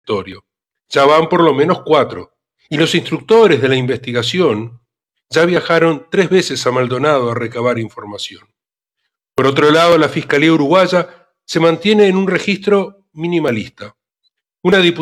territorio. Ya van por lo menos 4. Y los instructores de la investigación ya viajaron 3 veces a Maldonado a recabar información. Por otro lado, la Fiscalía Uruguaya se mantiene en un registro minimalista. Una